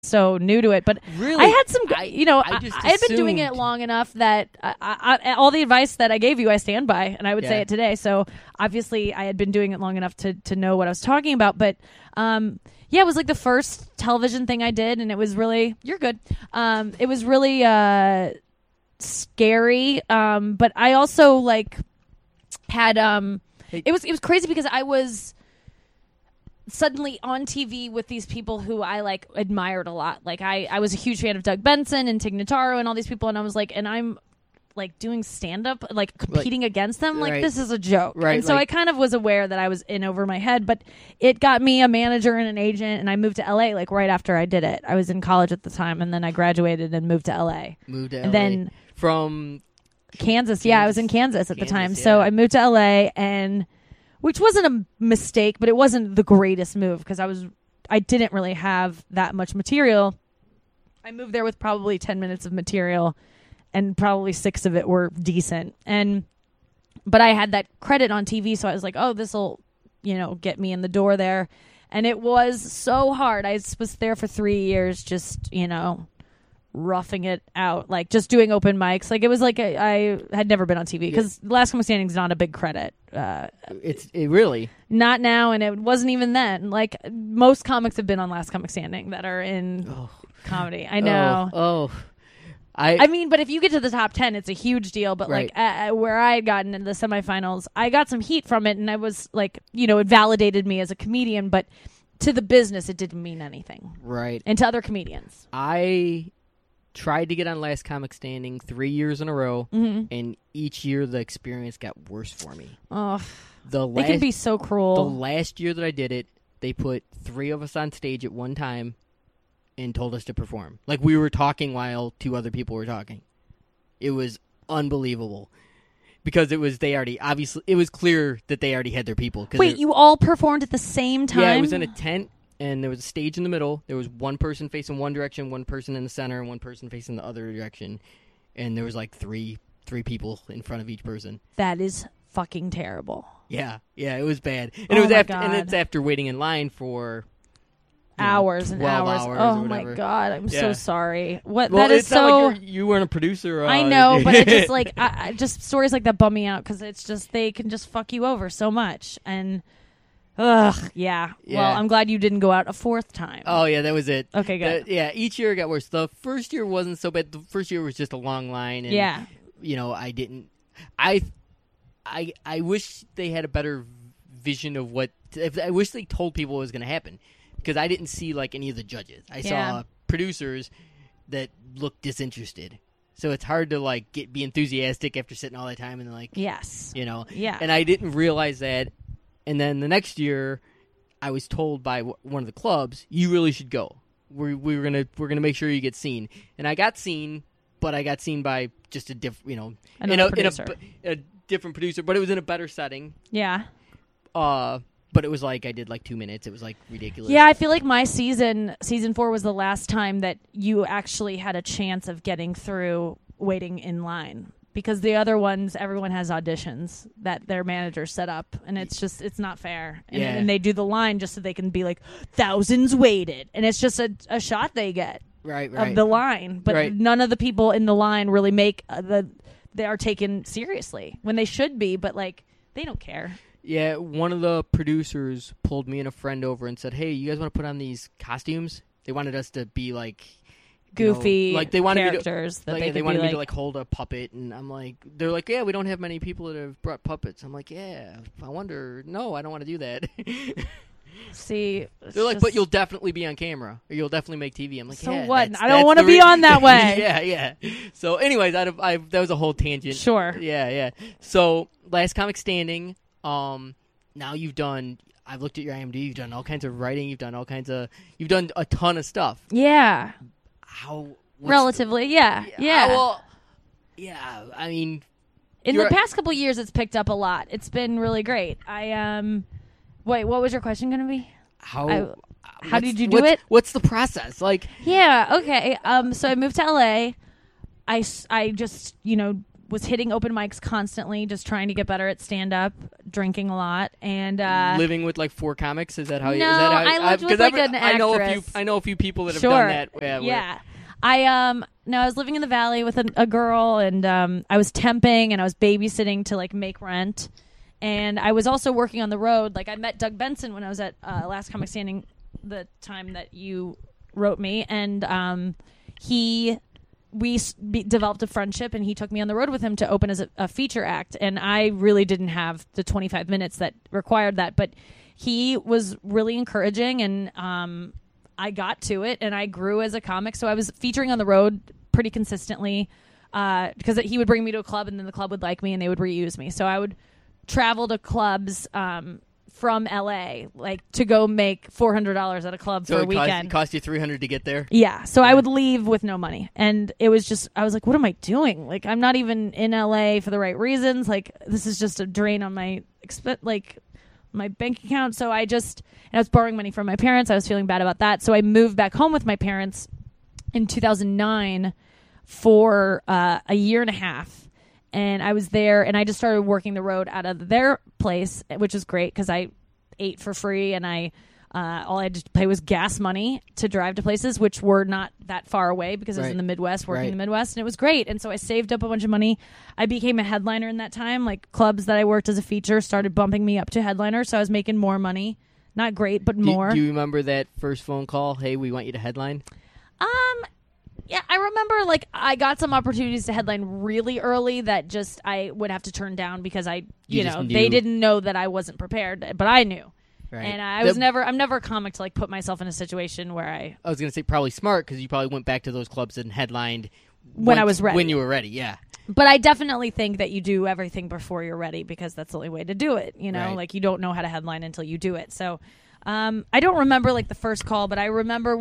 so new to it, but Really? I had some, I had been doing it assumed. long enough that all the advice that I gave you, I stand by, and I would say Yeah. it today. So obviously I had been doing it long enough to know what I was talking about, but, it was like the first television thing I did, and it was really, you're good. It was really, scary. But I also like had, it was crazy because I was suddenly on TV with these people who I like admired a lot. Like I was a huge fan of Doug Benson and Tig Notaro and all these people, and I was like, and I'm like doing stand up, like competing against them. Like, right. this is a joke. Right, And so like- I kind of was aware that I was in over my head, but it got me a manager and an agent, and I moved to LA like right after I did it. I was in college at the time, and then I graduated and moved to LA. Moved to LA. And then from Kansas. Yeah, I was in Kansas at the time. Kansas, So yeah. I moved to LA, and which wasn't a mistake, but it wasn't the greatest move because I didn't really have that much material. I moved there with probably 10 minutes of material, and probably 6 of it were decent. But I had that credit on TV, so I was like, oh, this will, get me in the door there. And it was so hard. I was there for 3 years, just, roughing it out, like just doing open mics. Like, it was like I had never been on TV because Last Comic Standing is not a big credit. it really. Not now, and it wasn't even then. Like, most comics have been on Last Comic Standing that are in comedy. I know. I mean, but if you get to the top 10, it's a huge deal. But Right. like where I had gotten in the semifinals, I got some heat from it, and I was like, it validated me as a comedian. But to the business, it didn't mean anything. Right. And to other comedians. I tried to get on Last Comic Standing 3 years in a row, and each year the experience got worse for me. Oh, The they can be so cruel. The last year that I did it, they put 3 of us on stage at one time and told us to perform. Like, we were talking while 2 other people were talking. It was unbelievable. Because it was clear that they already had their people. Wait, you all performed at the same time? Yeah, it was in a tent, and there was a stage in the middle. There was one person facing one direction, one person in the center, and one person facing the other direction. And there was like three people in front of each person. That is fucking terrible. Yeah, it was bad. And Oh it was my after, God. and it's after waiting in line for Hours and 12 hours. hours Oh or my whatever. God, I'm so Yeah. sorry. Well, that is it's so. not like you weren't a producer. I know, but it just like I just stories like that bum me out because it's just they can just fuck you over so much and. Yeah. Well, I'm glad you didn't go out a 4th time. Oh yeah, that was it. Okay, good. Each year it got worse. The first year wasn't so bad. The first year was just a long line, and Yeah. I didn't. I wish they had a better vision of what. I wish they told people what was going to happen, because I didn't see like any of the judges. I saw producers that looked disinterested. So it's hard to like be enthusiastic after sitting all that time and like Yes. Yeah. And I didn't realize that. And then the next year, I was told by one of the clubs, "You really should go. We're gonna make sure you get seen." And I got seen, but I got seen by just a different, Another producer. a different producer, but it was in a better setting. Yeah. But it was like I did like 2 minutes. It was like ridiculous. Yeah, I feel like my season 4 was the last time that you actually had a chance of getting through waiting in line. Because the other ones, everyone has auditions that their managers set up, and it's not fair. And, Yeah. and they do the line just so they can be like, thousands waited. And it's just a shot they get right. of the line. But Right. none of the people in the line really make they are taken seriously when they should be, but like, they don't care. Yeah, one of the producers pulled me and a friend over and said, "Hey, you guys want to put on these costumes?" They wanted us to be like Goofy like they wanted characters me to, that like, they they could wanted be me like, to like hold a puppet, and I'm like, they're like, "Yeah, we don't have many people that have brought puppets." I'm like, "Yeah, I wonder. No, I don't want to do that." see, They're like, "But you'll definitely be on camera, or you'll definitely make TV." I'm like, So "Yeah, what? that's- I don't that's wanna the be on that way. yeah. So, anyways, that was a whole tangent. Sure. Yeah. So, Last Comic Standing. Now I've looked at your IMDb. You've done all kinds of writing. You've done a ton of stuff. Yeah. What's Relatively, yeah. Yeah. I mean, In the past couple years, it's picked up a lot. It's been really great. Wait, what was your question going to be? how did you do it? What's the process? Like, Yeah, okay. So I moved to LA. I just, was hitting open mics constantly, just trying to get better at stand-up, drinking a lot, and living with like 4 comics. Is that how? No, is that how, I lived with like an I know actress. I know a few people that have Sure. done that. Yeah. I was living in the Valley with a girl, and I was temping, and I was babysitting to like make rent, and I was also working on the road. Like I met Doug Benson when I was at Last Comic Standing, the time that you wrote me, and we developed a friendship, and he took me on the road with him to open as a feature act, and I really didn't have the 25 minutes that required that, but he was really encouraging, and I got to it, and I grew as a comic, so I was featuring on the road pretty consistently because he would bring me to a club, and then the club would like me, and they would reuse me, so I would travel to clubs from LA, like to go make $400 at a club for a weekend. It cost you $300 to get there? Yeah. So I would leave with no money. And it was just, I was like, what am I doing? Like, I'm not even in LA for the right reasons. Like, this is just a drain on my my bank account. So and I was borrowing money from my parents. I was feeling bad about that. So I moved back home with my parents in 2009 for a year and a half. And I was there, and I just started working the road out of their place, which was great because I ate for free, and all I had to pay was gas money to drive to places which were not that far away because I was in the Midwest, working in the Midwest, and it was great. And so I saved up a bunch of money. I became a headliner in that time. Like clubs that I worked as a feature started bumping me up to headliner, so I was making more money. Not great, but more. Do you remember that first phone call? Hey, we want you to headline? Yeah, I remember like I got some opportunities to headline really early that just I would have to turn down because they didn't know that I wasn't prepared, but I knew. Right. And I'm never a comic to like put myself in a situation where I was going to say probably smart because you probably went back to those clubs and headlined when I was ready. When you were ready, yeah. But I definitely think that you do everything before you're ready because that's the only way to do it, Like you don't know how to headline until you do it. So, I don't remember like the first call, but I remember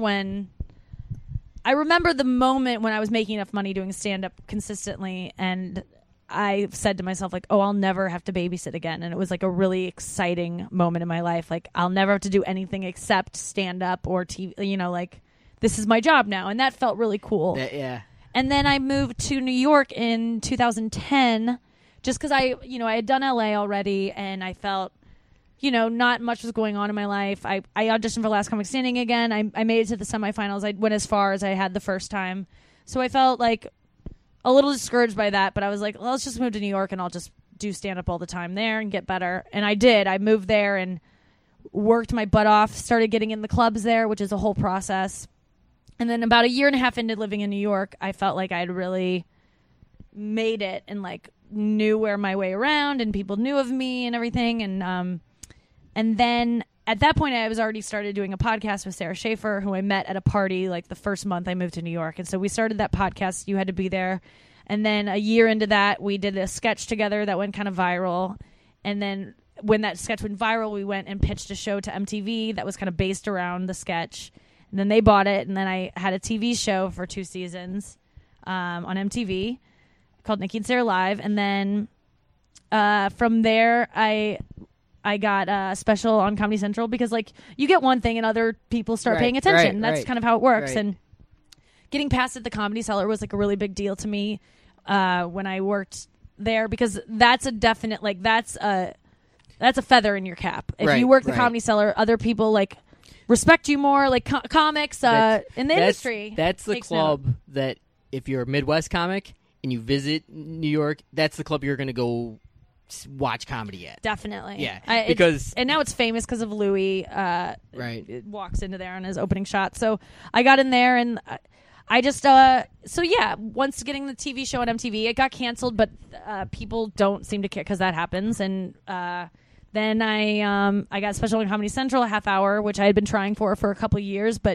the moment when I was making enough money doing stand-up consistently, and I said to myself, like, oh, I'll never have to babysit again. And it was like a really exciting moment in my life. Like, I'll never have to do anything except stand-up or TV, like, this is my job now. And that felt really cool. Yeah. And then I moved to New York in 2010 just because I had done LA already, and I felt not much was going on in my life. I auditioned for Last Comic Standing again. I made it to the semifinals. I went as far as I had the first time. So I felt like a little discouraged by that, but I was like, well, let's just move to New York and I'll just do stand-up all the time there and get better. And I did. I moved there and worked my butt off, started getting in the clubs there, which is a whole process. And then about a year and a half into living in New York, I felt like I'd really made it and like knew where my way around and people knew of me and everything. And then at that point, I was already started doing a podcast with Sarah Schaefer, who I met at a party like the first month I moved to New York. And so we started that podcast, You Had to Be There. And then a year into that, we did a sketch together that went kind of viral. And then when that sketch went viral, we went and pitched a show to MTV that was kind of based around the sketch. And then they bought it. And then I had a TV show for 2 seasons on MTV called Nikki and Sarah Live. And then from there, I got a special on Comedy Central because, like, you get one thing and other people start paying attention. That's kind of how it works. And getting past at the Comedy Cellar was, like, a really big deal to me when I worked there because that's a definite, like, that's a feather in your cap. If you work the Comedy Cellar, other people, like, respect you more, like, comics in the industry. That's the club that if you're a Midwest comic and you visit New York, that's the club you're going to go watch comedy at. Definitely. Yeah. Because and now it's famous because of Louis it walks into there on his opening shot. So I got in there and I just once getting the TV show on MTV, it got canceled, but people don't seem to care because that happens. And then I got special on Comedy Central, a half hour, which I had been trying for a couple of years, but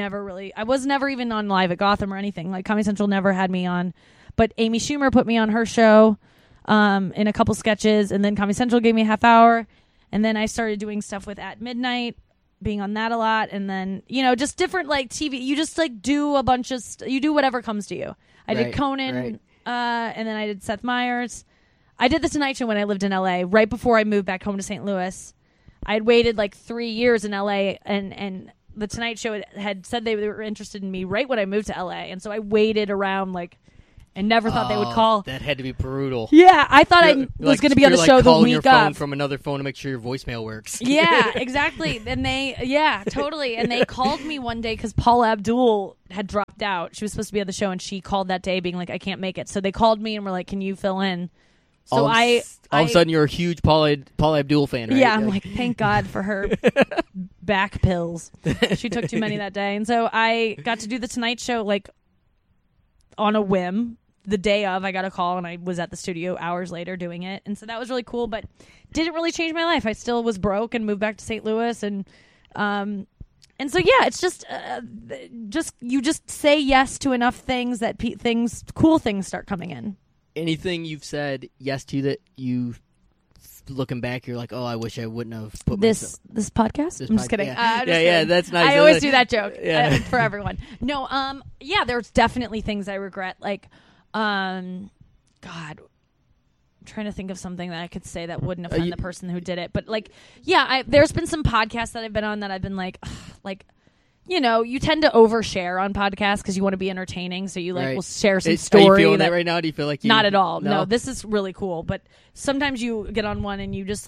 I was never even on live at Gotham or anything. Like Comedy Central never had me on, but Amy Schumer put me on her show in a couple sketches, and then Comedy Central gave me a half hour, and then I started doing stuff with At Midnight, being on that a lot, and then just different like TV. You just like do a bunch of you do whatever comes to you. I did Conan, and then I did Seth Meyers. I did the Tonight Show when I lived in LA right before I moved back home to St. Louis. I had waited like 3 years in LA, and the Tonight Show had said they were interested in me right when I moved to LA, and so I waited around like and never thought they would call. That had to be brutal. Yeah, I thought I was going to be on the show the calling week your phone of. from another phone to make sure your voicemail works. Yeah, exactly. And totally. And they called me one day because Paula Abdul had dropped out. She was supposed to be on the show, and she called that day being like, I can't make it. So they called me and were like, can you fill in? So all of a sudden, you're a huge Paula Abdul fan, right? Yeah, I'm like, thank God for her back pills. She took too many that day. And so I got to do the Tonight Show like on a whim. The day of, I got a call, and I was at the studio hours later doing it. And so that was really cool, but didn't really change my life. I still was broke and moved back to St. Louis. And so, yeah, it's just you just say yes to enough things that cool things start coming in. Anything you've said yes to that you, looking back, you're like, oh, I wish I wouldn't have put this podcast. I'm just kidding. Yeah, that's nice. I always do that joke for everyone. No, there's definitely things I regret. Like, God, I'm trying to think of something that I could say that wouldn't offend the person who did it. But like, yeah, there's been some podcasts that I've been on that I've been like, you know, you tend to overshare on podcasts because you want to be entertaining, so you will share some story. Are you feeling that right now? Do you feel like not at all? No, this is really cool. But sometimes you get on one and you just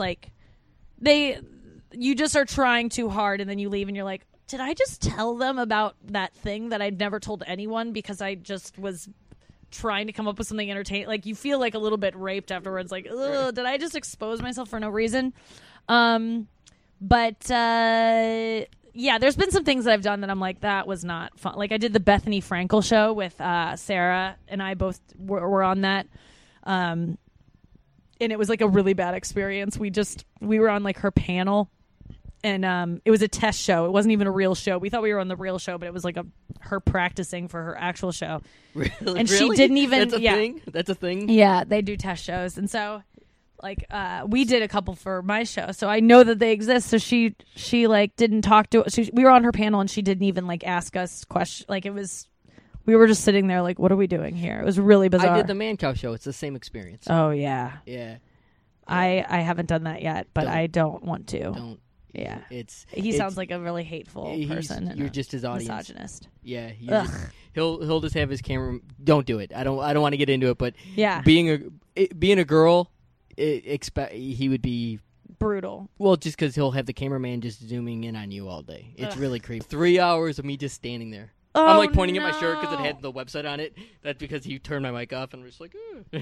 you just are trying too hard, and then you leave and you're like, did I just tell them about that thing that I'd never told anyone because I just was trying to come up with something entertaining? Like, you feel like a little bit raped afterwards. Like, ugh, did I just expose myself for no reason? Yeah, there's been some things that I've done that I'm like, that was not fun. Like, I did the Bethany Frankel show with Sarah, and I both were on that. And it was like a really bad experience. We were on like her panel, and it was a test show. It wasn't even a real show. We thought we were on the real show, but it was like her practicing for her actual show. Really? And she didn't even. That's a thing? That's a thing? Yeah, they do test shows. And so, like, we did a couple for my show, so I know that they exist. So she like didn't talk to us. We were on her panel, and she didn't even like ask us questions. Like, we were just sitting there like, what are we doing here? It was really bizarre. I did the Man Cow show. It's the same experience. Oh yeah. Yeah. I haven't done that yet, but I don't want to. Don't. Yeah. He sounds like a really hateful person. You're just his audience. Misogynist. Yeah. He'll just have his camera. Don't do it. I don't want to get into it, but yeah. Being a girl, he would be brutal. Well, just because he'll have the cameraman just zooming in on you all day. It's really creepy. 3 hours of me just standing there. Oh, I'm like pointing at my shirt because it had the website on it. That's because he turned my mic off, and I'm just like,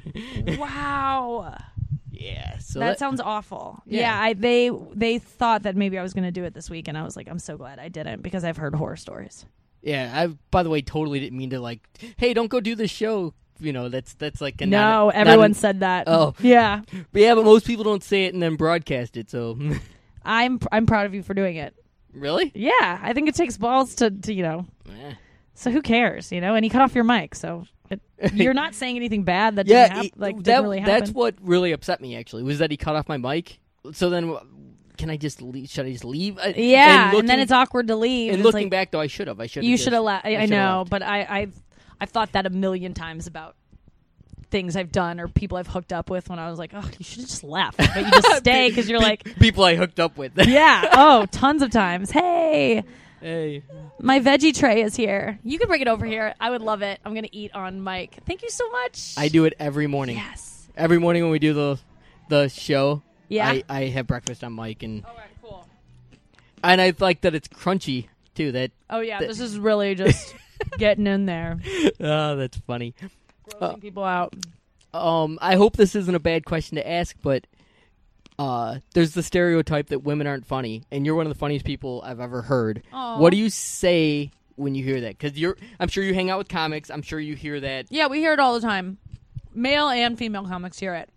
wow. Yeah. So that sounds awful. Yeah. They thought that maybe I was going to do it this week, and I was like, I'm so glad I didn't, because I've heard horror stories. Yeah. I, by the way, totally didn't mean to like, hey, don't go do this show. You know, that's like a no. Everyone said that. Oh, yeah. But most people don't say it and then broadcast it. So I'm proud of you for doing it. Really? Yeah, I think it takes balls to you know. So who cares, you know? And he cut off your mic, so you're not saying anything bad that didn't happen. Didn't really happen. That's what really upset me. Actually, was that he cut off my mic. So then, can I just leave? Should I just leave? Yeah, and then it's awkward to leave. And looking back, though, I should have. You should have left. I know, left. But I've thought that a million times about things I've done or people I've hooked up with when I was like, oh, you should have just left. But you just stay because you're like... People I hooked up with. Yeah. Oh, tons of times. Hey. Hey. My veggie tray is here. You can bring it over here. I would love it. I'm going to eat on mic. Thank you so much. I do it every morning. Yes. Every morning when we do the show, yeah. I have breakfast on mic. And, all right, cool. And I like that it's crunchy, too. Oh, yeah. This is really just getting in there. Oh, that's funny. Grossing people out. I hope this isn't a bad question to ask, but there's the stereotype that women aren't funny, and you're one of the funniest people I've ever heard. Aww. What do you say when you hear that? Because I'm sure you hang out with comics. I'm sure you hear that. Yeah, we hear it all the time. Male and female comics hear it.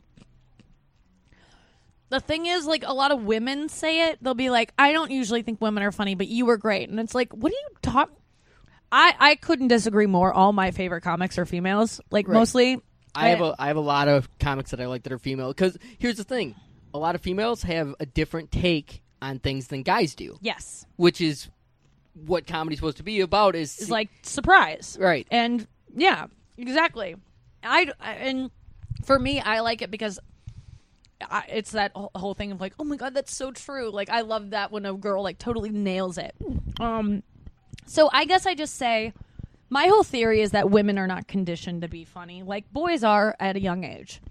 The thing is, like, a lot of women say it. They'll be like, I don't usually think women are funny, but you were great. And it's like, what are you talking... I couldn't disagree more. All my favorite comics are females. Like, right. Mostly... I have a lot of comics that I like that are female. Because here's the thing. A lot of females have a different take on things than guys do. Yes. Which is what comedy's supposed to be about is like surprise. Right. And yeah, exactly. And for me, I like it because it's that whole thing of like, oh my God, that's so true. Like, I love that when a girl like totally nails it. So I guess I just say My whole theory is that women are not conditioned to be funny like boys are at a young age.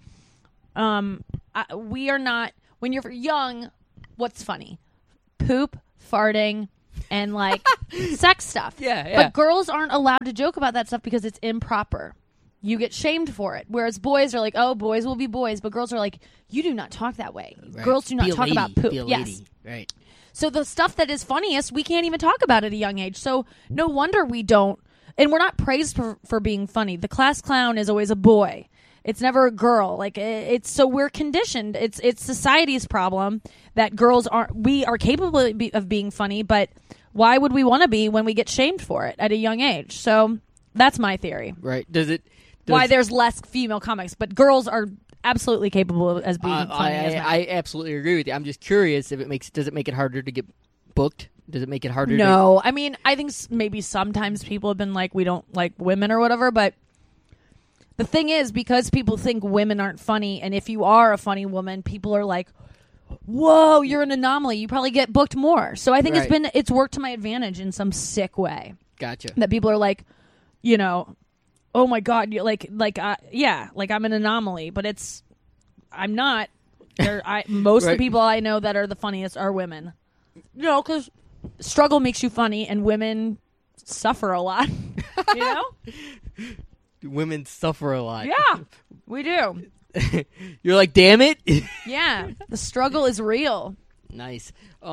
We are not. When you're young, what's funny? Poop, farting, and like sex stuff. Yeah. But girls aren't allowed to joke about that stuff because it's improper. You get shamed for it. Whereas boys are like, oh, boys will be boys. But girls are like, you do not talk that way. Right. Girls do not Be a talk lady. about poop. Be a Yes. lady. Right. So the stuff that is funniest, we can't even talk about at a young age. So no wonder we don't. And we're not praised for being funny. The class clown is always a boy. It's never a girl. Like it's so we're conditioned. It's society's problem that girls aren't. We are capable of being funny, but why would we want to be when we get shamed for it at a young age? So that's my theory. Right. Why there's less female comics, but girls are absolutely capable as being funny. As men. I absolutely agree with you. I'm just curious if does it make it harder to get booked? Does it make it harder? No, I mean I think maybe sometimes people have been like we don't like women or whatever, but the thing is because people think women aren't funny, and if you are a funny woman, people are like, "Whoa, you're an anomaly. You probably get booked more." So I think it's worked to my advantage in some sick way. Gotcha. That people are like, you know, oh my god, you're like I'm an anomaly, but I'm not. Most of the people I know that are the funniest are women. No, because struggle makes you funny, and women suffer a lot. You know, women suffer a lot. Yeah, we do. You're like, damn it. Yeah, the struggle is real. Nice.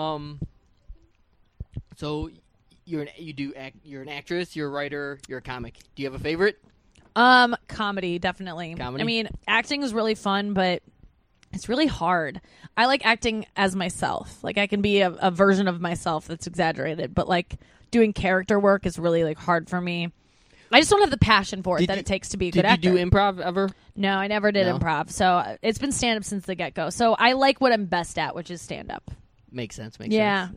So you're an actress, you're a writer, you're a comic. Do you have a favorite? Comedy, definitely. Comedy? I mean, acting is really fun, but it's really hard. I like acting as myself. Like I can be a version of myself that's exaggerated, but like doing character work is really like hard for me. I just don't have the passion for it it takes to be a good actor. Did you do improv ever? No, I never did improv. So it's been stand-up since the get-go. So I like what I'm best at, which is stand-up. Makes sense. Yeah.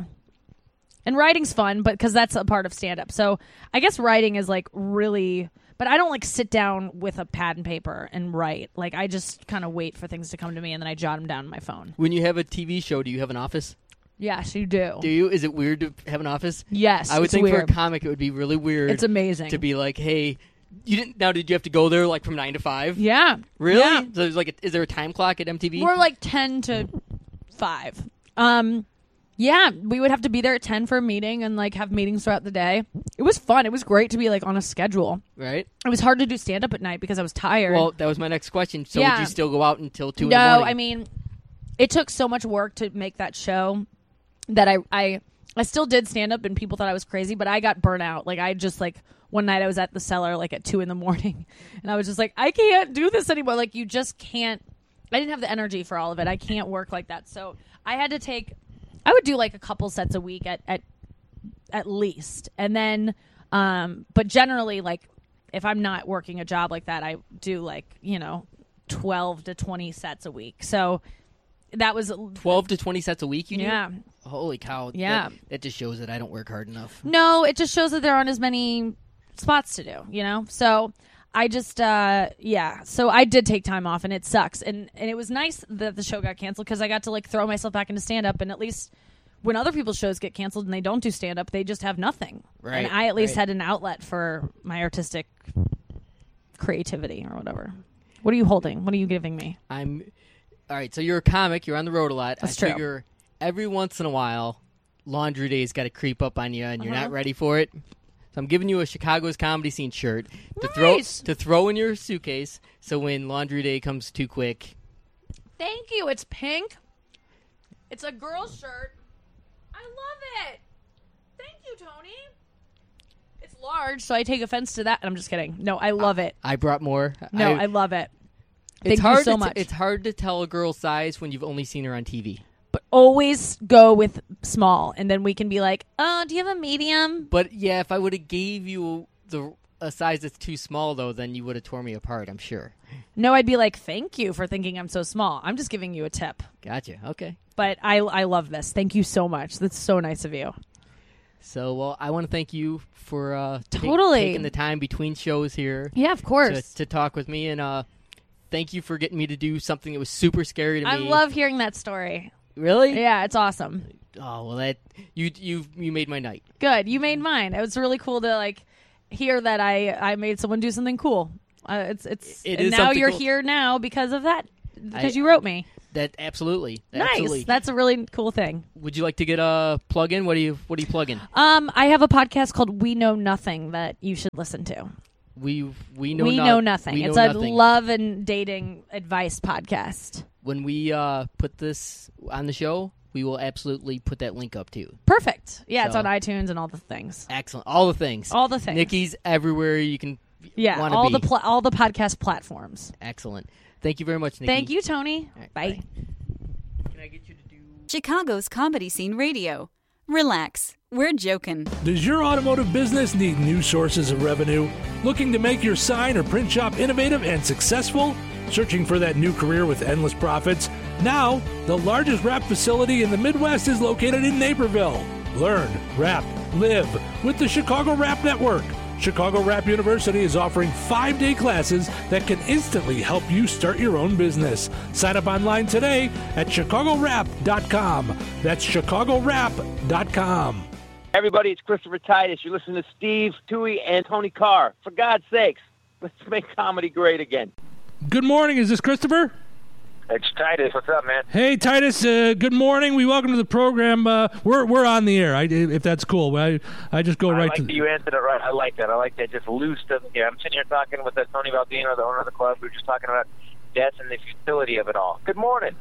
And writing's fun, but because that's a part of stand-up. So I guess writing is like really... But I don't like sit down with a pad and paper and write. Like I just kind of wait for things to come to me and then I jot them down on my phone. When you have a TV show, do you have an office? Yes, you do. Do you? Is it weird to have an office? Yes, I would it's think weird. for a comic it would be really weird. It's amazing to be like, hey, you didn't. Now, did you have to go there like from 9 to 5? Yeah, really. Yeah. So there's like, is there a time clock at MTV? We're like 10 to 5. Yeah, we would have to be there at 10 for a meeting and like have meetings throughout the day. It was fun. It was great to be like on a schedule. Right. It was hard to do stand up at night because I was tired. Well, that was my next question. So would you still go out until 2 in the morning? No, I mean, it took so much work to make that show that I still did stand up and people thought I was crazy, but I got burnt out. Like I just like one night I was at the Cellar like at 2 in the morning and I was just like, I can't do this anymore. Like you just can't. I didn't have the energy for all of it. I can't work like that. So I had to take. I would do like a couple sets a week at least. And then, but generally like if I'm not working a job like that, I do like, 12 to 20 sets a week. So that was 12 to 20 sets a week. You do? Yeah. Holy cow. Yeah. That just shows that I don't work hard enough. No, it just shows that there aren't as many spots to do, So I just, so I did take time off and it sucks. And it was nice that the show got canceled because I got to like throw myself back into stand up and at least when other people's shows get canceled and they don't do stand up, they just have nothing. Right. And I at least had an outlet for my artistic creativity or whatever. What are you holding? What are you giving me? All right. So you're a comic. You're on the road a lot. That's I true. figure every once in a while, laundry day's got to creep up on you and you're not ready for it. So I'm giving you a Chicago's Comedy Scene shirt to throw in your suitcase. So when laundry day comes too quick. Thank you. It's pink. It's a girl's shirt. I love it. Thank you, Tony. It's large, so I take offense to that. I'm just kidding. No, I love it. I brought more. No, I love it. Thank you so much. It's hard to tell a girl's size when you've only seen her on TV. But always go with small, and then we can be like, oh, do you have a medium? But, yeah, if I would have gave you a size that's too small, though, then you would have torn me apart, I'm sure. No, I'd be like, thank you for thinking I'm so small. I'm just giving you a tip. Gotcha. Okay. But I love this. Thank you so much. That's so nice of you. So, well, I want to thank you for taking the time between shows here. Yeah, of course. To talk with me, and thank you for getting me to do something that was super scary to me. I love hearing that story. Really? Yeah, it's awesome. Oh, well, that you made my night. Good. You made mine. It was really cool to, like, hear that I made someone do something cool. It and is now you're cool. Here now because of that, because you wrote me. That absolutely. Nice. That's a really cool thing. Would you like to get a plug in? What are you plugging? I have a podcast called We Know Nothing that you should listen to. We know nothing. We it's know a nothing. love and dating advice podcast. When we put this on the show, we will absolutely put that link up too. Perfect. Yeah, it's So- on iTunes and all the things. Excellent. All the things. All the things. Nikki's everywhere you can. Yeah, wanna all be. all the podcast platforms. Excellent. Thank you very much, Nikki. Thank you, Tony. All right, bye. Can I get you to do? Chicago's Comedy Scene Radio. Relax, we're joking. Does your automotive business need new sources of revenue? Looking to make your sign or print shop innovative and successful? Searching for that new career with endless profits? Now, the largest wrap facility in the Midwest is located in Naperville. Learn, wrap, live with the Chicago Wrap Network. Chicago Wrap University is offering 5-day classes that can instantly help you start your own business. Sign up online today at chicagowrap.com. That's chicagowrap.com. Everybody, it's Christopher Titus. You're listening to Steve, Tui, and Tony Carr. For God's sakes, let's make comedy great again. Good morning. Is this Christopher? It's Titus. What's up, man? Hey, Titus. Good morning. We welcome to the program. We're on the air. If that's cool. I just go I right like to. that you answered it right. I like that. Just loose. Yeah, I'm sitting here talking with Tony Baldino, the owner of the club. We were just talking about death and the futility of it all. Good morning.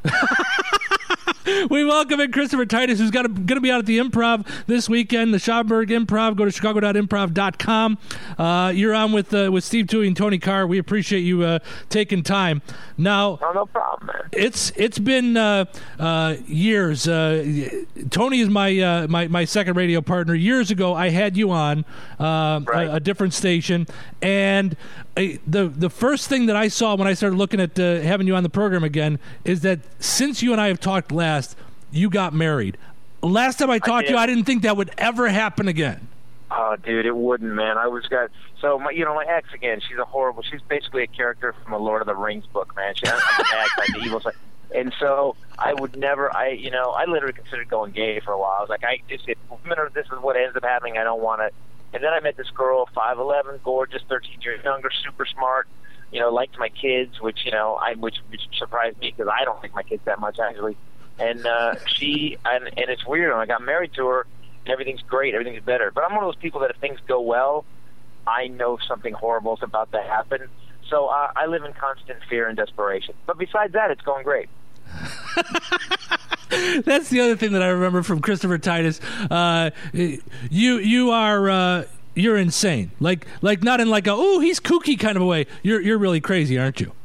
We welcome in Christopher Titus, who's going to be out at the Improv this weekend, the Schaumburg Improv. Go to chicago.improv.com. You're on with Steve Tui and Tony Carr. We appreciate you taking time. Now, Oh, no problem, man. it's been years. Tony is my second radio partner. Years ago, I had you on Right. a different station, and the first thing that I saw when I started looking at having you on the program again is that since you and I have talked last, you got married. Last time I talked to you, did. I didn't think that would ever happen again. Oh, dude, it wouldn't, man. My ex again. She's basically a character from a Lord of the Rings book, man. I'm the bad guy, the evil side. And so I would never. I literally considered going gay for a while. I was like, if this is what ends up happening, I don't want to. And then I met this girl, 5'11", gorgeous, 13 years younger, super smart. Liked my kids, which surprised me because I don't like my kids that much actually. And and it's weird. I got married to her, and everything's great, everything's better. But I'm one of those people that if things go well, I know something horrible is about to happen. So I live in constant fear and desperation. But besides that, it's going great. That's the other thing that I remember from Christopher Titus. You are you're insane. Like not in like a he's kooky kind of a way. You're really crazy, aren't you?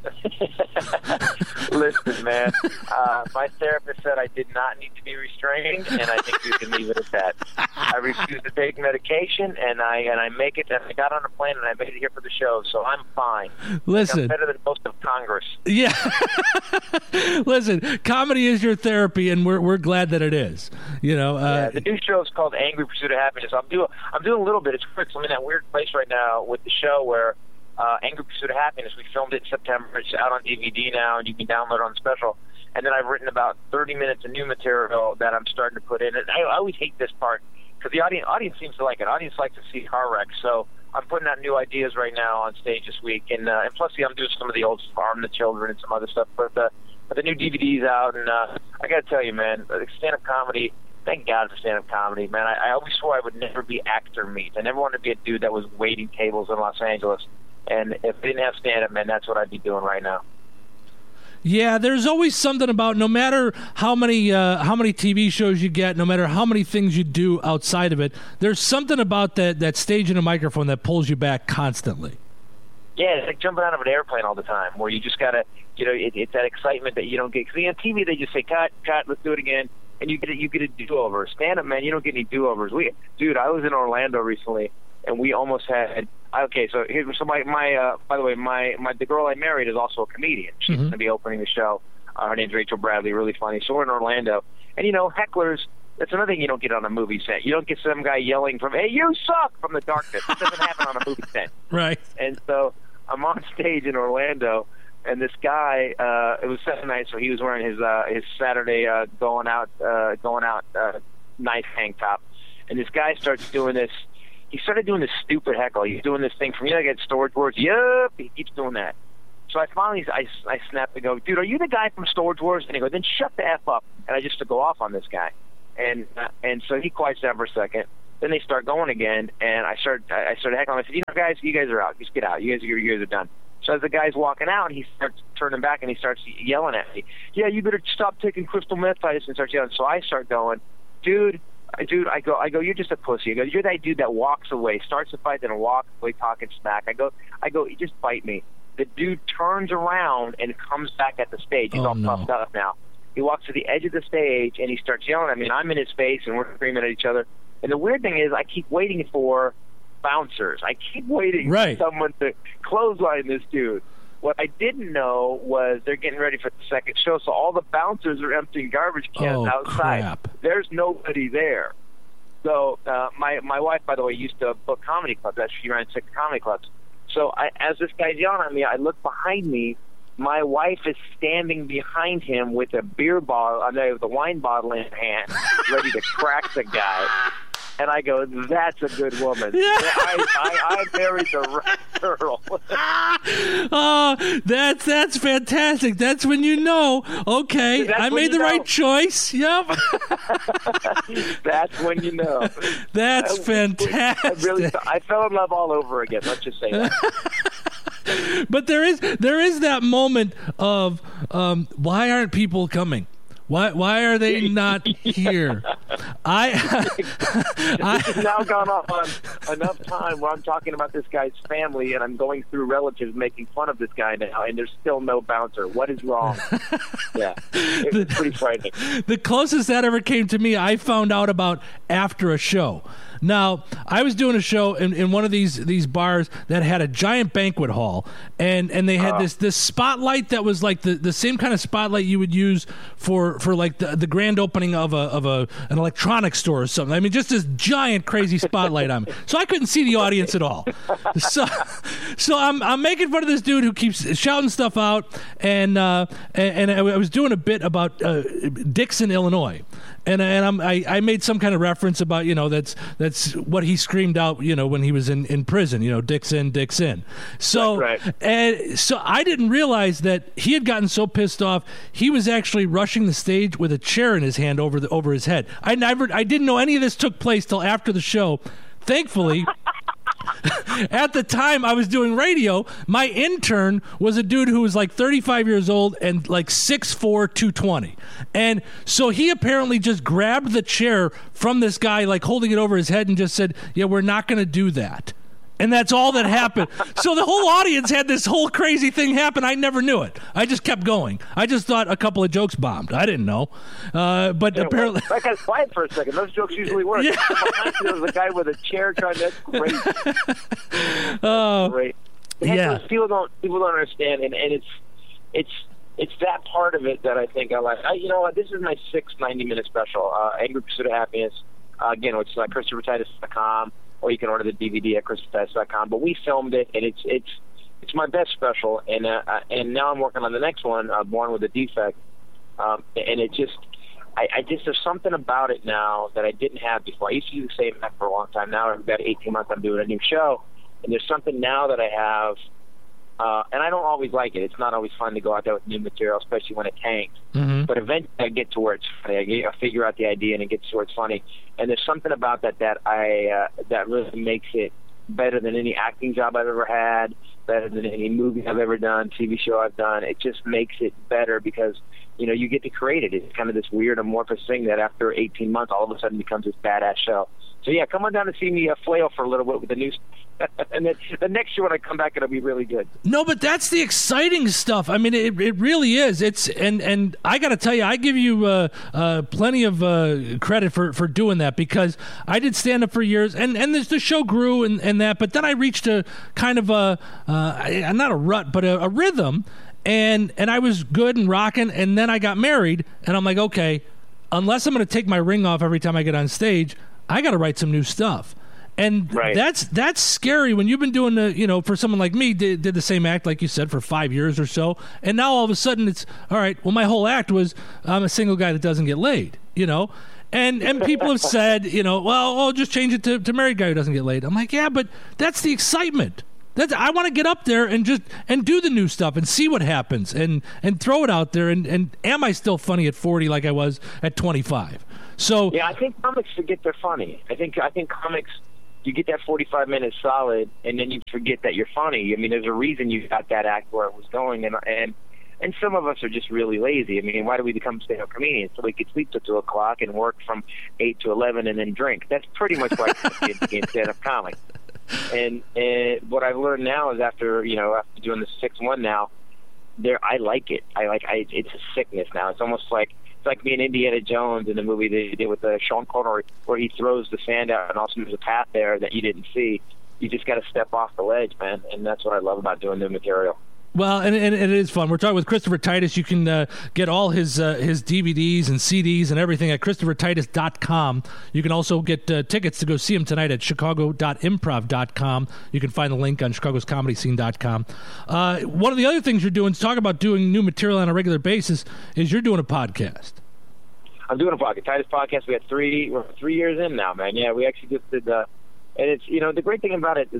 Listen, man, my therapist said I did not need to be restrained, and I think you can leave it at that. I refuse to take medication, and I make it. And I got on a plane, and I made it here for the show, so I'm fine. Listen, I'm better than most of Congress. Yeah. Listen, comedy is your therapy, and we're glad that it is. The new show is called Angry Pursuit of Happiness. I'm doing a little bit. It's quick. So I'm in that weird place right now with the show where Angry Pursuit of Happiness. We filmed it in September. It's out on DVD now, and you can download it on special. And then I've written about 30 minutes of new material that I'm starting to put in. And I always hate this part because the audience seems to like it. Audience likes to see car wrecks. So I'm putting out new ideas right now on stage this week. And plus, I'm doing some of the old Farm the Children and some other stuff. But the new DVD's out. And I got to tell you, man, stand-up comedy, thank God for stand-up comedy, man. I always swore I would never be actor meat. I never wanted to be a dude that was waiting tables in Los Angeles. And if I didn't have stand-up, man, that's what I'd be doing right now. Yeah, there's always something about no matter how many TV shows you get, no matter how many things you do outside of it, there's something about that stage and a microphone that pulls you back constantly. Yeah, it's like jumping out of an airplane all the time, where you just gotta, it's that excitement that you don't get. Because on TV they just say cut, let's do it again, and you get a do-over. Stand-up, man, you don't get any do-overs. Dude, I was in Orlando recently, and we almost had. Okay, so by the way, the girl I married is also a comedian. She's going to be opening the show. Her name's Rachel Bradley, really funny. So we're in Orlando, and hecklers. That's another thing you don't get on a movie set. You don't get some guy yelling from "Hey, you suck!" from the darkness. It doesn't happen on a movie set. Right. And so I'm on stage in Orlando, and this guy. It was Saturday night, so he was wearing his Saturday going out nice tank top, and this guy starts doing this. he started doing this stupid heckle. He's doing this thing from, like at Storage Wars. Yup, he keeps doing that. So I finally, I snapped and go, dude, are you the guy from Storage Wars? And he goes, then shut the F up. And I just to go off on this guy. And so he quiets down for a second. Then they start going again, and I started heckling. I said, guys, you guys are out. Just get out. You guys are done. So as the guy's walking out, he starts turning back, and he starts yelling at me. Yeah, you better stop taking crystal meth, Titus, and starts yelling. So I start going, dude, I go, you're just a pussy. I go, you're that dude that walks away, starts a fight, then walks away talking smack. I go, you just bite me. The dude turns around and comes back at the stage. He's all puffed up now. He walks to the edge of the stage, and he starts yelling at me, and I'm in his face, and we're screaming at each other. And the weird thing is I keep waiting for bouncers. I keep waiting for someone to clothesline this dude. What I didn't know was they're getting ready for the second show, so all the bouncers are emptying garbage cans outside. Crap. There's nobody there. So my wife, by the way, used to book comedy clubs. She ran 6 comedy clubs. So as this guy's yelling at me, I look behind me. My wife is standing behind him with a beer bottle, with a wine bottle in her hand, ready to crack the guy. And I go, that's a good woman. I married the right girl. Oh, that's fantastic. That's when you know, okay, I made the right choice. Yep. That's when you know. That's fantastic. I fell in love all over again. Let's just say that. But there is that moment of why aren't people coming? Why are they not here? This has now gone on enough time where I'm talking about this guy's family, and I'm going through relatives making fun of this guy now, and there's still no bouncer. What is wrong? Yeah, it's pretty frightening. The closest that ever came to me, I found out about after a show. Now, I was doing a show in one of these bars that had a giant banquet hall, and they had this spotlight that was like the same kind of spotlight you would use for like the grand opening of an electronics store or something. I mean, just this giant crazy spotlight on me. So I couldn't see the audience at all. So I'm making fun of this dude who keeps shouting stuff out, and I was doing a bit about Dixon, Illinois. And I made some kind of reference about, that's what he screamed out, when he was in prison, Dixon. So right. And so I didn't realize that he had gotten so pissed off he was actually rushing the stage with a chair in his hand over his head. I didn't know any of this took place till after the show. Thankfully, at the time I was doing radio, my intern was a dude who was like 35 years old and like 6'4", 220. And so he apparently just grabbed the chair from this guy, like holding it over his head, and just said, yeah, we're not going to do that. And that's all that happened. So the whole audience had this whole crazy thing happen. I never knew it. I just kept going. I just thought a couple of jokes bombed. I didn't know. But apparently... I got quiet for a second. Those jokes usually work. Yeah. There was a guy with a chair trying to... That's great. Oh, great. Yeah. People don't understand, and it's that part of it that I think I like. You know what? This is my 6th 90-minute special, Angry Pursuit of Happiness. Again, which is like ChristopherTitus.com. Or you can order the DVD at ChristopherTitus.com. But we filmed it, and it's my best special. And now I'm working on the next one, Born with a Defect. And it just, I just there's something about it now that I didn't have before. I used to do the same act for a long time. Now, every about 18 months, I'm doing a new show, and there's something now that I have. And I don't always like it. It's not always fun to go out there with new material, especially when it tanks. Mm-hmm. But eventually I get to where it's funny. I figure out the idea, and it gets to where it's funny. And there's something about that that really makes it better than any acting job I've ever had, better than any movie I've ever done, TV show I've done. It just makes it better because, you get to create it. It's kind of this weird amorphous thing that after 18 months, all of a sudden becomes this badass show. So, yeah, come on down and see me flail for a little bit with the new stuff. And then the next year when I come back, it'll be really good. No, but that's the exciting stuff. I mean, it really is. It's and I got to tell you, I give you plenty of credit for doing that, because I did stand up for years, and the show grew and that. But then I reached a kind of not a rut, but a rhythm, and I was good and rocking. And then I got married, and I'm like, okay, unless I'm going to take my ring off every time I get on stage, I got to write some new stuff. And right. that's scary when you've been doing for someone like me, did the same act, like you said, for 5 years or so. And now all of a sudden it's, all right, well, my whole act was I'm a single guy that doesn't get laid, And people have said, well, just change it to married guy who doesn't get laid. I'm like, yeah, but that's the excitement. I want to get up there and do the new stuff and see what happens and throw it out there. And am I still funny at 40 like I was at 25? So yeah, I think comics forget they're funny. I think comics, you get that 45 minutes solid, and then you forget that you're funny. I mean, there's a reason you got that act where it was going, and some of us are just really lazy. I mean, why do we become stand-up comedians? So we could sleep till 2 o'clock and work from 8 to 11 and then drink. That's pretty much why I became stand-up comic. And what I've learned now is after doing the 6-1 now, I like it. It's a sickness now. It's almost like being Indiana Jones in the movie they did with Sean Connery, where he throws the sand out and also there's a path there that you didn't see. You just got to step off the ledge, man. And that's what I love about doing new material. Well, and it is fun. We're talking with Christopher Titus. You can get all his DVDs and CDs and everything at ChristopherTitus.com. You can also get tickets to go see him tonight at Chicago.improv.com. You can find the link on ChicagosComedyScene.com. One of the other things you're doing, to talk about doing new material on a regular basis, is you're doing a podcast. I'm doing a podcast, Titus Podcast. We're 3 years in now, man. Yeah, we actually just did and it's, the great thing about it,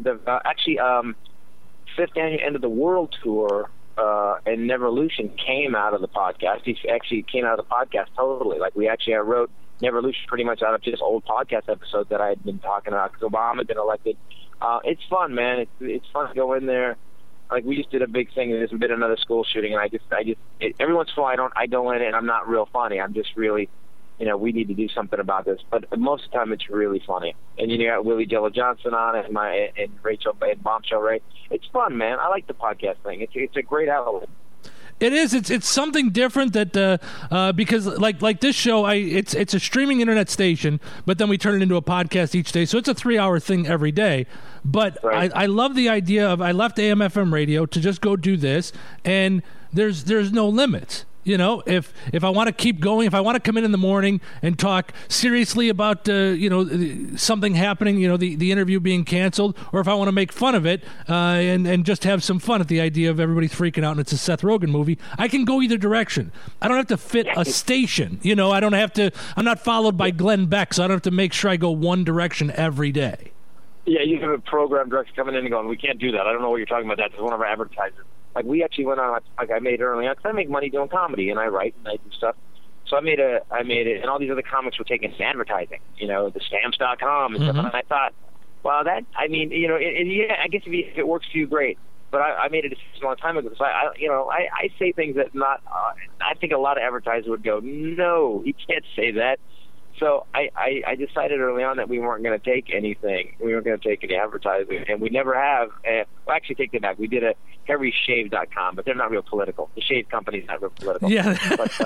fifth annual End of the World tour and Neverlution came out of the podcast. He actually came out of the podcast totally. Like I wrote Neverlution pretty much out of just old podcast episodes that I had been talking about because Obama had been elected. It's fun, man. It's fun to go in there. Like we just did a big thing. There's been another school shooting, and every once in a while I go in it and I'm not real funny. I'm just really, we need to do something about this. But most of the time, it's really funny. And you got Willie Jello Johnson on it, and Rachel and Bombshell Ray. It's fun, man. I like the podcast thing. It's a great outlet. It is. It's something different that because like this show, it's a streaming internet station, but then we turn it into a podcast each day. So it's a 3-hour thing every day. But right. I love the idea of I left AM/FM radio to just go do this, and there's no limits. If I want to keep going, if I want to come in the morning and talk seriously about, something happening, the interview being canceled, or if I want to make fun of it and just have some fun at the idea of everybody's freaking out and it's a Seth Rogen movie, I can go either direction. I don't have to fit a station. I'm not followed by Glenn Beck, so I don't have to make sure I go one direction every day. Yeah, you have a program director coming in and going, we can't do that. I don't know what you're talking about. That's one of our advertisers. Like, we actually went on, like I made early on, because I make money doing comedy, and I write and I do stuff. So I made it, and all these other comics were taking advertising, the Stamps.com and stuff. And I thought, well, I guess if it works for you, great. But I made a decision a long time ago. So I say things that I think a lot of advertisers would go, no, you can't say that. So I decided early on that we weren't going to take anything. We weren't going to take any advertising, and we never have. Well, actually, take that back. We did a HarryShave.com, but they're not real political. The shave company's not real political. Yeah.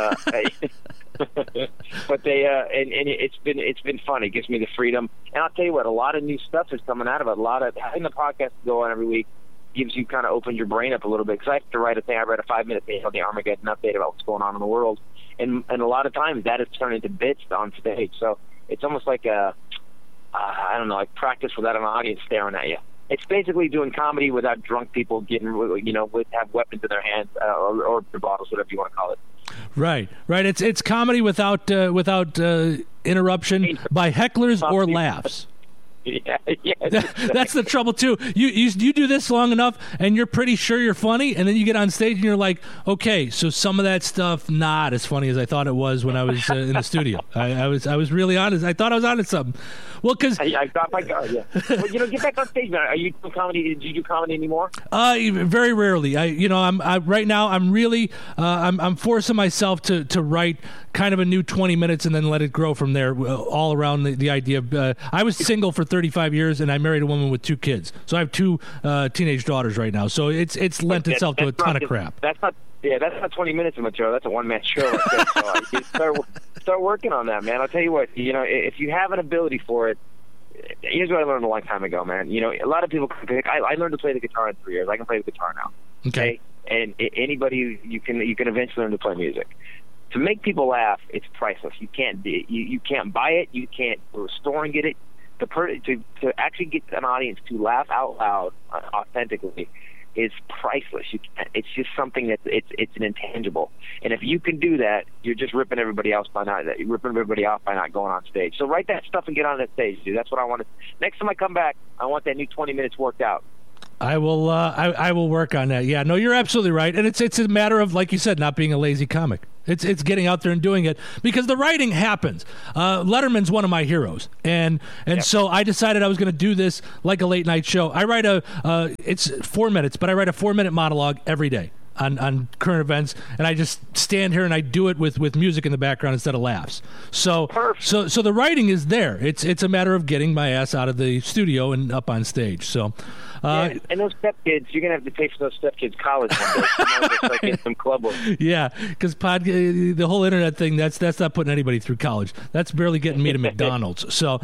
But they and it's been fun. It gives me the freedom, and I'll tell you what, a lot of new stuff is coming out of it. A lot of having the podcast go on every week gives you kind of opens your brain up a little bit. Because I have to write a thing. I read a 5-minute thing on the Armageddon update about what's going on in the world. And a lot of times that is turned into bits on stage. So it's almost like like practice without an audience staring at you. It's basically doing comedy without drunk people getting, have weapons in their hands or beer bottles, whatever you want to call it. Right. It's comedy without interruption by hecklers or laughs. Yeah, that's the trouble too. You do this long enough, and you're pretty sure you're funny, and then you get on stage and you're like, okay, so some of that stuff not as funny as I thought it was when I was in the studio. I was really honest. I thought I was onto something. Well, because I got my guard. Yeah, but get back on stage, man. Are you doing comedy? Do you do comedy anymore? Very rarely. I'm right now. I'm really I'm forcing myself to write kind of a new 20 minutes and then let it grow from there. All around the idea of I was single for 35 years and I married a woman with 2 kids, so I have 2 teenage daughters right now. So it's lent itself to a ton of crap. That's not 20 minutes of material. That's a one-man show. So start working on that, man. I'll tell you what. If you have an ability for it, here's what I learned a long time ago, man. A lot of people. I learned to play the guitar in 3 years. I can play the guitar now. Okay. And anybody you can eventually learn to play music. To make people laugh, it's priceless. You can't buy it. You can't go to a store and get it. To actually get an audience to laugh out loud authentically is priceless. It's just something that it's an intangible. And if you can do that, you're just ripping everybody off by not going on stage. So write that stuff and get on that stage, dude. That's what I want to. Next time I come back, I want that new 20 minutes worked out. I will. I will work on that. Yeah, no, you're absolutely right, and it's a matter of, like you said, not being a lazy comic. It's getting out there and doing it because the writing happens. Letterman's one of my heroes, and so I decided I was going to do this like a late night show. I write it's 4 minutes, but I write a 4-minute monologue every day on current events, and I just stand here and I do it with music in the background instead of laughs. So the writing is there. It's a matter of getting my ass out of the studio and up on stage. So. And those stepkids, you're gonna have to pay for those stepkids college one day. Just like in some club work. Yeah, because the whole internet thing, that's not putting anybody through college. That's barely getting me to McDonald's. So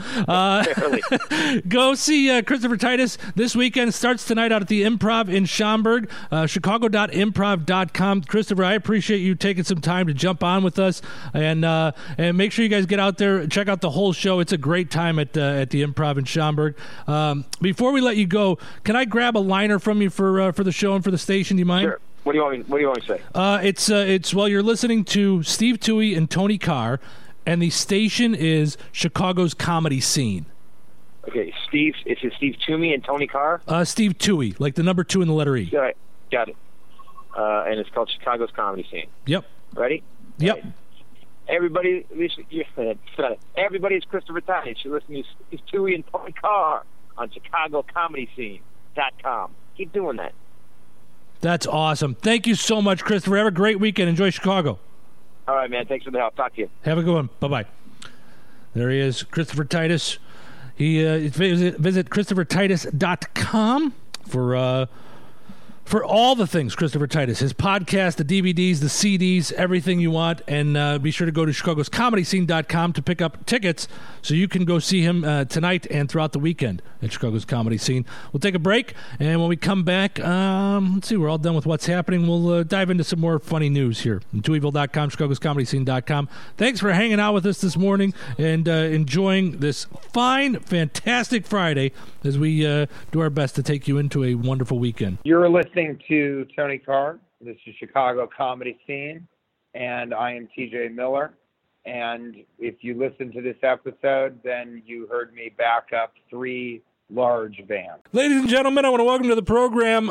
go see Christopher Titus this weekend. Starts tonight out at the Improv in Schaumburg, chicago.improv.com. Christopher, I appreciate you taking some time to jump on with us, and make sure you guys get out there, check out the whole show. It's a great time at the Improv in Schaumburg. Before we let you go, can I grab a liner from you for the show and for the station? Do you mind? Sure. What do you want me to say? It's you're listening to Steve Toohey and Tony Carr, and the station is Chicago's Comedy Scene. Okay, Steve. Is it Steve Toomey and Tony Carr? Steve Toohey, like the number 2 in the letter E. All right, got it. And it's called Chicago's Comedy Scene. Yep. Ready? Yep. Right. Everybody, it's Christopher Titus. You're listening to Steve Toohey and Tony Carr on ChicagoComedyScene.com. Keep doing that. That's awesome. Thank you so much, Christopher. Have a great weekend. Enjoy Chicago. All right, man. Thanks for the help. Talk to you. Have a good one. Bye-bye. There he is, Christopher Titus. He visit ChristopherTitus.com for all the things Christopher Titus, his podcast, the DVDs, the CDs, everything you want. And be sure to go to ChicagosComedyScene.com to pick up tickets so you can go see him tonight and throughout the weekend at Chicago's Comedy Scene. We'll take a break, and when we come back, let's see, we're all done with what's happening. We'll dive into some more funny news here. TwoEvil.com, ChicagosComedyScene.com. Thanks for hanging out with us this morning and enjoying this fine, fantastic Friday as we do our best to take you into a wonderful weekend. You're listening to Tony Carr. This is Chicago Comedy Scene, and I am TJ Miller. And if you listen to this episode, then you heard me back up 3 large vans. Ladies and gentlemen, I want to welcome to the program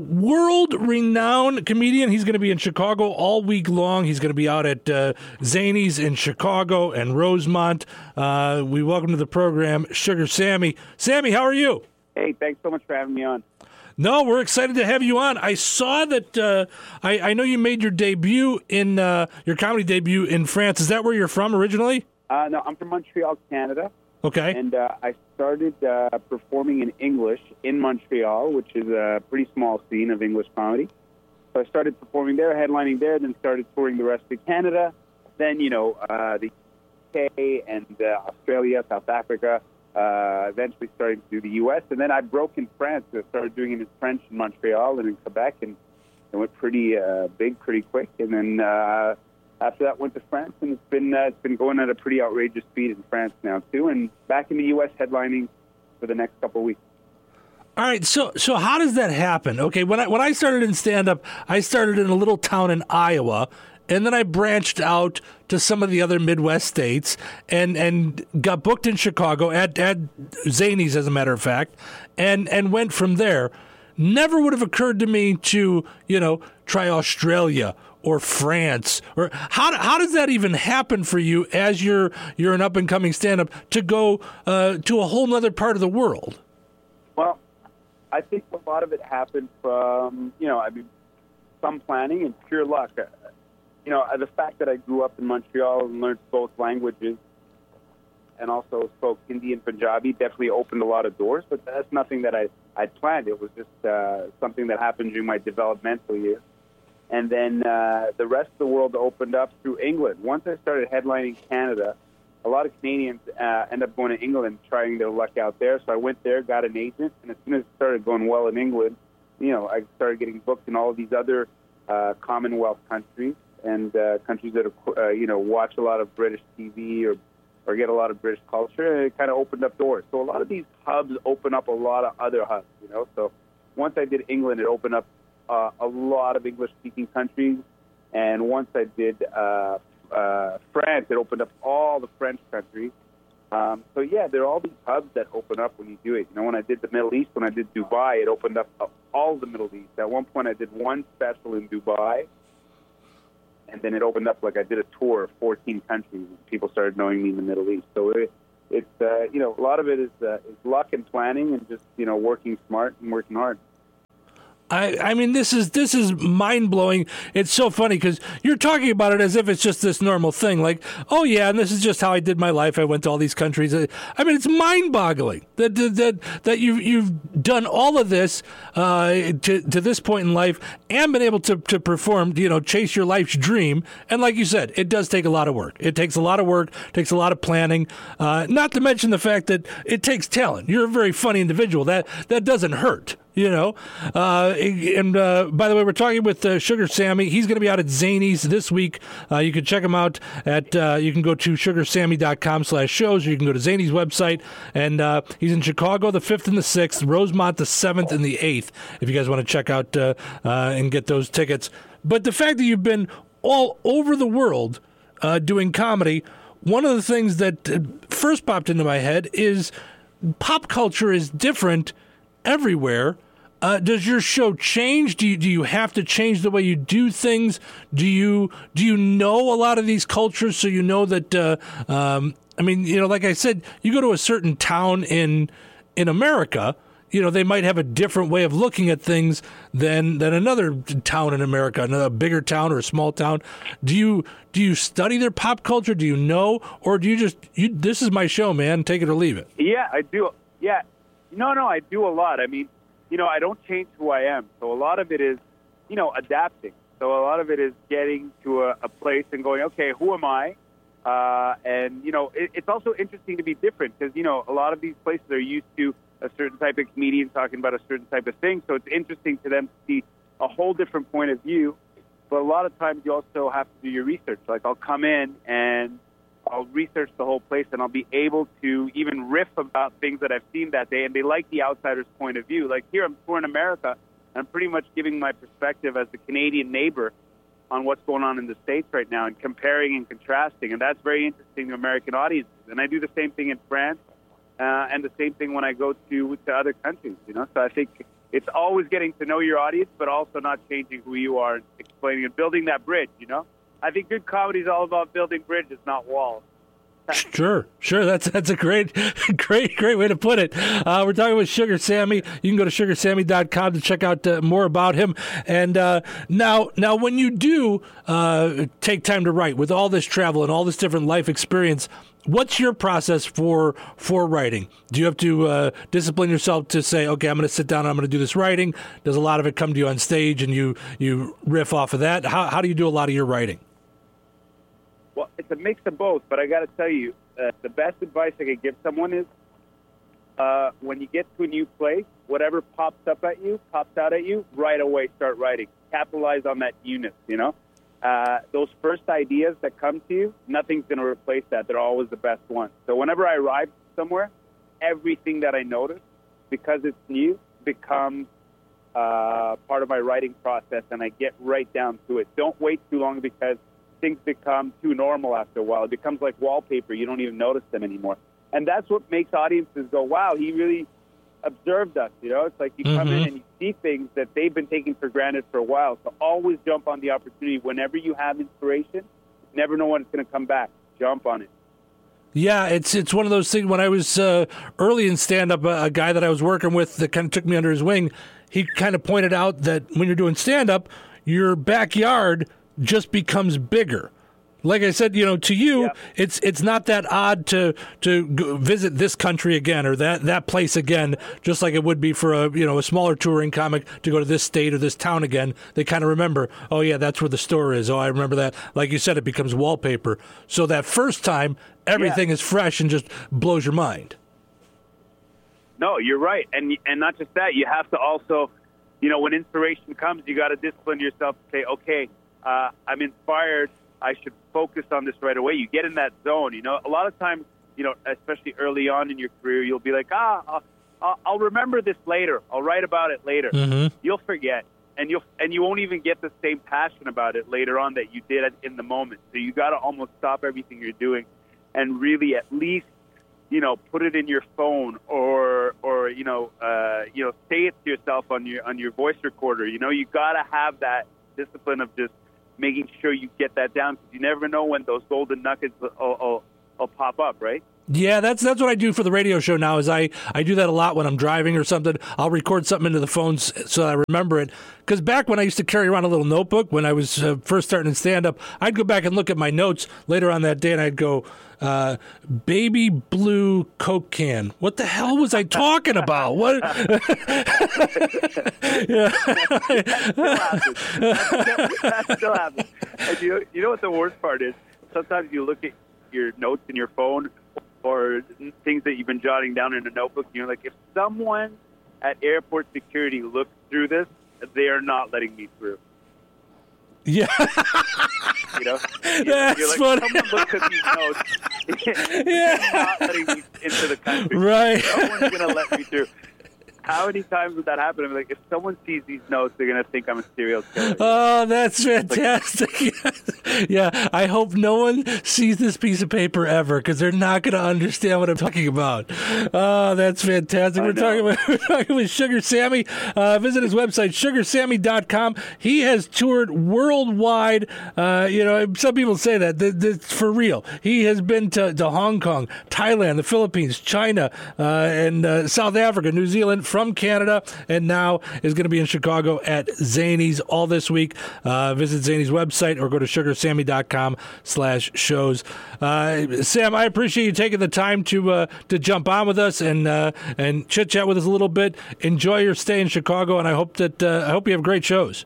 world-renowned comedian. He's going to be in Chicago all week long. He's going to be out at Zanies in Chicago and Rosemont. We welcome to the program Sugar Sammy. Sammy, how are you? Hey, thanks so much for having me on. No, we're excited to have you on. I saw that I know you made your debut in your comedy debut in France. Is that where you're from originally? No, I'm from Montreal, Canada. Okay. And I started performing in English in Montreal, which is a pretty small scene of English comedy. So I started performing there, headlining there, then started touring the rest of Canada. Then, the UK and Australia, South Africa. Eventually started to do the U.S., and then I broke in France. I started doing it in French in Montreal and in Quebec, and it went pretty big, pretty quick. And then after that, went to France, and it's been going at a pretty outrageous speed in France now too. And back in the U.S., headlining for the next couple of weeks. All right, so how does that happen? Okay, when I started in stand-up, I started in a little town in Iowa. And then I branched out to some of the other Midwest states and got booked in Chicago at Zanies, as a matter of fact, and went from there. Never would have occurred to me to, try Australia or France. Or how does that even happen for you as you're an up-and-coming stand-up to go to a whole other part of the world? Well, I think a lot of it happened from, some planning and pure luck. The fact that I grew up in Montreal and learned both languages and also spoke Hindi and Punjabi definitely opened a lot of doors, but that's nothing that I planned. It was just something that happened during my developmental years. And then the rest of the world opened up through England. Once I started headlining Canada, a lot of Canadians end up going to England, trying their luck out there. So I went there, got an agent, and as soon as it started going well in England, I started getting booked in all of these other Commonwealth countries. And countries that watch a lot of British TV or get a lot of British culture, and it kind of opened up doors. So a lot of these hubs open up a lot of other hubs, So once I did England, it opened up a lot of English-speaking countries. And once I did France, it opened up all the French countries. So, yeah, there are all these hubs that open up when you do it. You know, when I did the Middle East, when I did Dubai, it opened up all the Middle East. At one point, I did one special in Dubai, and then it opened up, like I did a tour of 14 countries, and people started knowing me in the Middle East. So it's you know, a lot of it is luck and planning and just, you know, working smart and working hard. I mean, this is mind-blowing. It's so funny because you're talking about it as if it's just this normal thing. Like, oh, yeah, and this is just how I did my life. I went to all these countries. I mean, it's mind-boggling that you've done all of this to this point in life and been able to perform, you know, chase your life's dream. And like you said, it does take a lot of work. It takes a lot of work, takes a lot of planning, not to mention the fact that it takes talent. You're a very funny individual. That doesn't hurt. You know, and by the way, we're talking with Sugar Sammy. He's going to be out at Zanies this week. You can check him out at, you can go to sugarsammy.com/shows, or you can go to Zanies' website. And he's in Chicago the 5th and the 6th, Rosemont the 7th and the 8th, if you guys want to check out and get those tickets. But the fact that you've been all over the world doing comedy, one of the things that first popped into my head is pop culture is different everywhere. Does your show change? Do you have to change the way you do things? Do you know a lot of these cultures so you know that? I mean, you know, like I said, you go to a certain town in America, you know, they might have a different way of looking at things than another town in America, another bigger town or a small town. Do you study their pop culture? Do you know, or do you just this is my show, man, take it or leave it? Yeah, I do. Yeah, no, I do a lot. I mean, you know, I don't change who I am. So a lot of it is, you know, adapting. So a lot of it is getting to a place and going, okay, who am I? And, you know, it's also interesting to be different because, you know, a lot of these places are used to a certain type of comedian talking about a certain type of thing. So it's interesting to them to see a whole different point of view. But a lot of times you also have to do your research. Like I'll come in and I'll research the whole place, and I'll be able to even riff about things that I've seen that day, and they like the outsider's point of view. Like here, I'm touring America, and I'm pretty much giving my perspective as the Canadian neighbor on what's going on in the States right now and comparing and contrasting, and that's very interesting to American audiences. And I do the same thing in France and the same thing when I go to other countries, you know. So I think it's always getting to know your audience, but also not changing who you are and explaining and building that bridge, you know. I think good comedy is all about building bridges, not walls. Sure. That's a great way to put it. We're talking with Sugar Sammy. You can go to sugarsammy.com to check out more about him. And now, when you do take time to write with all this travel and all this different life experience, what's your process for writing? Do you have to discipline yourself to say, okay, I'm going to sit down and I'm going to do this writing? Does a lot of it come to you on stage and you riff off of that? How do you do a lot of your writing? Well, it's a mix of both, but I got to tell you, the best advice I could give someone is when you get to a new place, whatever pops out at you, right away start writing. Capitalize on that newness, you know? Those first ideas that come to you, nothing's going to replace that. They're always the best ones. So whenever I arrive somewhere, everything that I notice, because it's new, becomes part of my writing process, and I get right down to it. Don't wait too long because things become too normal after a while. It becomes like wallpaper. You don't even notice them anymore. And that's what makes audiences go, wow, he really observed us. You know, it's like you come in and you see things that they've been taking for granted for a while. So always jump on the opportunity. Whenever you have inspiration, you never know when it's going to come back. Jump on it. Yeah, it's one of those things. When I was early in stand-up, a guy that I was working with that kind of took me under his wing, he kind of pointed out that when you're doing stand-up, your backyard just becomes bigger. Like I said, you know, to you, it's not that odd to go visit this country again or that place again, just like it would be for a smaller touring comic to go to this state or this town again. They kind of remember, oh yeah, that's where the store is. Oh, I remember that. Like you said, it becomes wallpaper. So that first time, everything is fresh and just blows your mind. No, you're right, and not just that. You have to also, you know, when inspiration comes, you got to discipline yourself to say, okay, I'm inspired. I should focus on this right away. You get in that zone, you know. A lot of times, you know, especially early on in your career, you'll be like, I'll remember this later. I'll write about it later. Mm-hmm. You'll forget, and you won't even get the same passion about it later on that you did in the moment. So you got to almost stop everything you're doing, and really at least, put it in your phone or say it to yourself on your voice recorder. You got to have that discipline of just making sure you get that down, because you never know when those golden nuggets will pop up, right? Yeah, that's what I do for the radio show now. Is I do that a lot when I'm driving or something. I'll record something into the phone so I remember it. Because back when I used to carry around a little notebook when I was first starting to stand up, I'd go back and look at my notes later on that day, and I'd go, baby blue Coke can. What the hell was I talking about? What? That still happens. And you know what the worst part is? Sometimes you look at your notes in your phone or things that you've been jotting down in a notebook, you're like, if someone at airport security looks through this, they are not letting me through. Yeah. That's you're like, funny. Someone looks at these notes. Yeah. Not letting me into the country. Right. No one's going to let me through. How many times would that happen? I'm like, if someone sees these notes, they're going to think I'm a serial killer. Oh, that's fantastic. Yeah, I hope no one sees this piece of paper ever, because they're not going to understand what I'm talking about. Oh, that's fantastic. We're talking with Sugar Sammy. Visit his website, sugarsammy.com. He has toured worldwide. Some people say that. For real. He has been to Hong Kong, Thailand, the Philippines, China, and South Africa, New Zealand, from Canada, and now is going to be in Chicago at Zany's all this week. Visit Zany's website or go to sugarsammy.com/shows. Sam, I appreciate you taking the time to jump on with us and chit chat with us a little bit. Enjoy your stay in Chicago, and I hope you have great shows.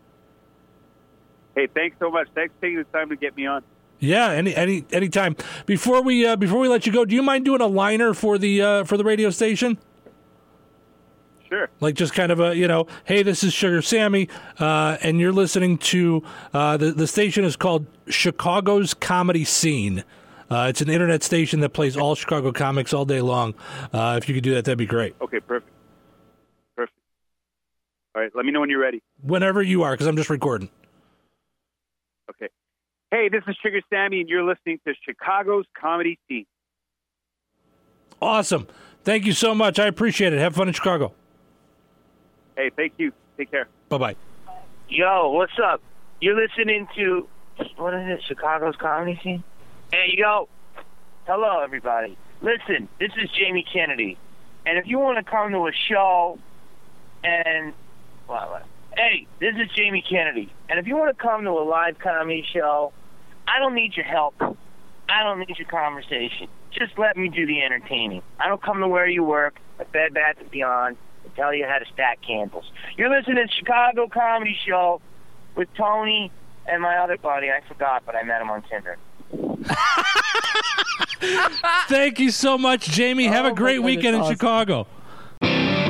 Hey, thanks so much. Thanks for taking the time to get me on. Yeah, any time. Before we let you go, do you mind doing a liner for the radio station? Sure. Like just kind of hey, this is Sugar Sammy, and you're listening to the station is called Chicago's Comedy Scene. It's an internet station that plays all Chicago comics all day long. If you could do that, that'd be great. Okay, perfect. All right, let me know when you're ready. Whenever you are, because I'm just recording. Okay. Hey, this is Sugar Sammy, and you're listening to Chicago's Comedy Scene. Awesome. Thank you so much. I appreciate it. Have fun in Chicago. Hey, thank you. Take care. Bye-bye. Yo, what's up? You're listening to, what is it, Chicago's Comedy Scene? Hey, yo. Hello, everybody. Listen, this is Jamie Kennedy. And if you want to come to a show and, hey, this is Jamie Kennedy. And if you want to come to a live comedy show, I don't need your help. I don't need your conversation. Just let me do the entertaining. I don't come to where you work, at Bed Bath & Beyond, and tell you how to stack candles. You're listening to Chicago Comedy Show with Tony and my other buddy. I forgot, but I met him on Tinder. Thank you so much, Jamie. Have a great weekend in Chicago.